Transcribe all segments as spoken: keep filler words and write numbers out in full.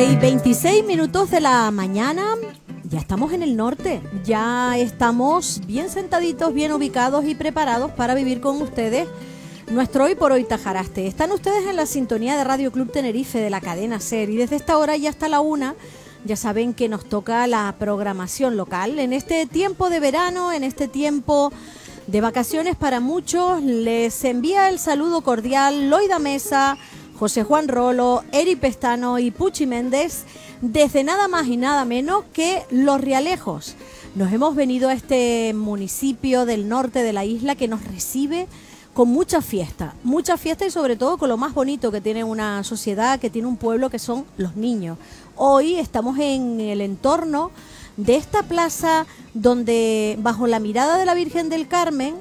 once y veintiséis minutos de la mañana, ya estamos en el norte, ya estamos bien sentaditos, bien ubicados y preparados para vivir con ustedes nuestro Hoy por Hoy Tajaraste. Están ustedes en la sintonía de Radio Club Tenerife de la cadena SER y desde esta hora y hasta la una ya saben que nos toca la programación local. En este tiempo de verano, en este tiempo de vacaciones para muchos, les envía el saludo cordial Loida Mesa, José Juan Rolo, Eri Pestano y Puchi Méndez, desde nada más y nada menos que Los Realejos. Nos hemos venido a este municipio del norte de la isla que nos recibe con mucha fiesta, mucha fiesta y sobre todo con lo más bonito que tiene una sociedad, que tiene un pueblo, que son los niños. Hoy estamos en el entorno de esta plaza donde, bajo la mirada de la Virgen del Carmen,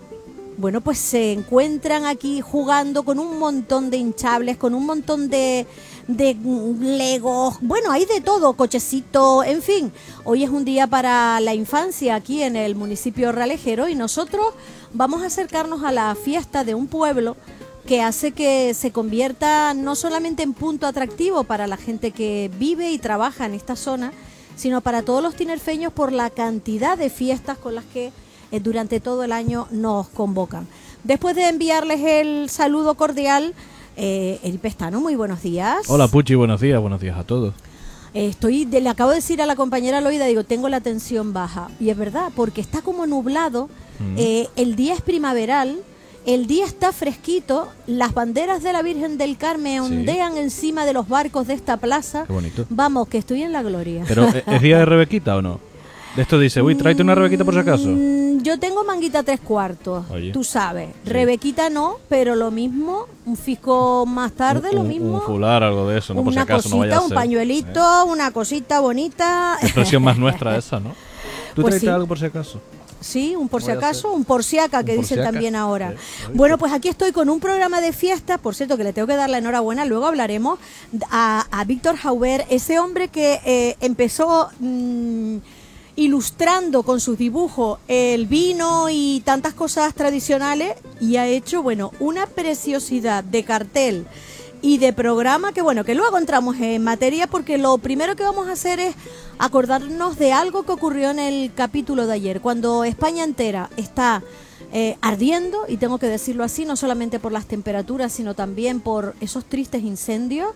bueno, pues se encuentran aquí jugando con un montón de hinchables, con un montón de, de legos, bueno, hay de todo, cochecitos, en fin. Hoy es un día para la infancia aquí en el municipio realejero y nosotros vamos a acercarnos a la fiesta de un pueblo que hace que se convierta no solamente en punto atractivo para la gente que vive y trabaja en esta zona, sino para todos los tinerfeños por la cantidad de fiestas con las que eh, durante todo el año nos convocan. Después de enviarles el saludo cordial, eh, Eri Pestano, muy buenos días. Hola Puchi, buenos días, buenos días a todos. Eh, estoy, de, le acabo de decir a la compañera Loida, digo, tengo la tensión baja. Y es verdad, porque está como nublado, mm. eh, el día es primaveral, el día está fresquito, las banderas de la Virgen del Carmen ondean sí. encima de los barcos de esta plaza. Qué bonito. Vamos, que estoy en la gloria. ¿Pero es día de Rebequita o no? De esto dice, uy, tráete una Rebequita por si acaso. Mm, yo tengo manguita tres cuartos, Oye. tú sabes. Sí. Rebequita no, pero lo mismo, un fisco más tarde, un, lo un, mismo. Un fular, algo de eso, no por si acaso, cosita, no vaya a ser. Un pañuelito, ¿eh? Una cosita bonita. Expresión más nuestra esa, ¿no? ¿Tú pues tráete sí. algo por si acaso? Sí, un por si acaso, un por si acá, que dicen porciaca. también ahora. Sí. Bueno, pues aquí estoy con un programa de fiestas, por cierto, que le tengo que dar la enhorabuena, luego hablaremos, a, a Víctor Jauber, ese hombre que eh, empezó mmm, ilustrando con sus dibujos el vino y tantas cosas tradicionales y ha hecho, bueno, una preciosidad de cartel y de programa que, bueno, que luego entramos en materia porque lo primero que vamos a hacer es acordarnos de algo que ocurrió en el capítulo de ayer, cuando España entera está eh, ardiendo, y tengo que decirlo así, no solamente por las temperaturas, sino también por esos tristes incendios.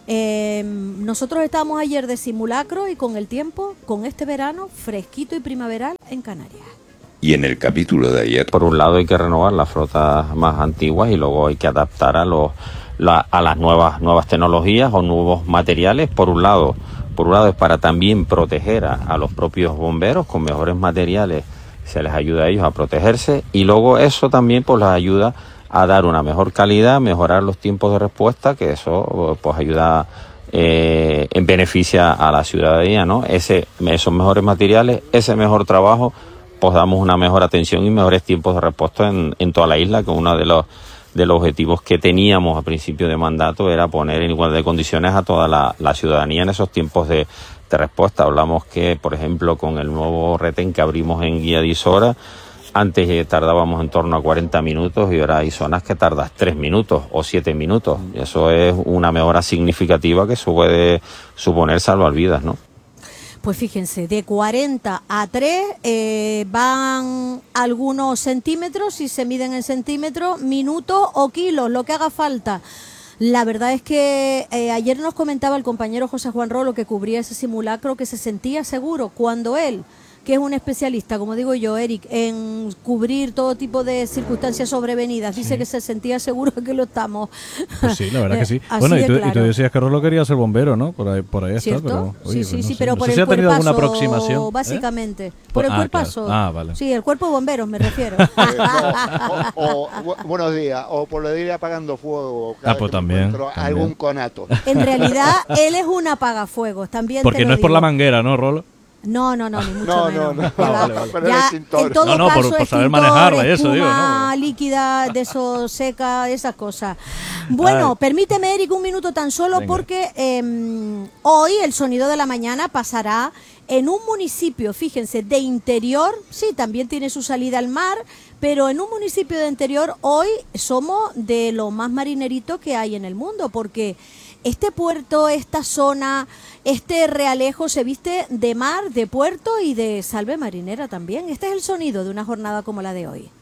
Eh, nosotros estábamos ayer de simulacro y con el tiempo, con este verano fresquito y primaveral en Canarias. Y en el capítulo de ayer, por un lado hay que renovar las flotas más antiguas y luego hay que adaptar a los La, a las nuevas nuevas tecnologías o nuevos materiales. Por un lado, por un lado es para también proteger a, a los propios bomberos con mejores materiales, se les ayuda a ellos a protegerse y luego eso también pues les ayuda a dar una mejor calidad, mejorar los tiempos de respuesta, que eso pues ayuda eh, en beneficia a la ciudadanía, ¿no? Ese, esos mejores materiales, ese mejor trabajo, pues damos una mejor atención y mejores tiempos de respuesta en, en toda la isla, que uno de los de los objetivos que teníamos a principio de mandato era poner en igualdad de condiciones a toda la, la ciudadanía en esos tiempos de, de respuesta. Hablamos que, por ejemplo, con el nuevo retén que abrimos en Guía de Isora, antes eh, tardábamos en torno a cuarenta minutos y ahora hay zonas que tardas tres minutos o siete minutos. Y eso es una mejora significativa que puede suponer salvar vidas, ¿no? Pues fíjense, de cuarenta a tres eh, van algunos centímetros, si se miden en centímetros, minutos o kilos, lo que haga falta. La verdad es que eh, ayer nos comentaba el compañero José Juan Rolo, que cubría ese simulacro, que se sentía seguro cuando él, que es un especialista, como digo yo, Eric, en cubrir todo tipo de circunstancias sobrevenidas, dice sí. que se sentía seguro que lo estamos. Pues sí, la verdad que sí. Bueno, y tú, claro. y tú decías que Rolo quería ser bombero, ¿no? Por ahí, por ahí está, pero... Sí, Oye, sí, pues no sí, sé. pero no por sé el si ha tenido cuerpazo, alguna aproximación. Básicamente, ¿eh? por pues, el ah, cuerpazo. Claro. Ah, vale. Sí, el cuerpo de bomberos, me refiero. Eh, no, o, o, buenos días, o por lo de ir apagando fuego. Ah, pues también, también. Algún conato. En realidad, él es un apagafuegos, también. Porque te lo no es digo. por la manguera, ¿no, Rolo? No, no, no, ni mucho no, menos. No, no, no. Vale, vale. Pero ya, en todo no, no, caso, por, por saber manejarla y eso, digo, ¿no? líquida, de eso, seca, esas cosas. Bueno, Ay. permíteme, Eric, un minuto tan solo. Venga. Porque eh, hoy el sonido de la mañana pasará en un municipio, fíjense, de interior, sí, también tiene su salida al mar, pero en un municipio de interior hoy somos de lo más marinerito que hay en el mundo, porque este puerto, esta zona, este Realejo se viste de mar, de puerto y de salve marinera también. Este es el sonido de una jornada como la de hoy.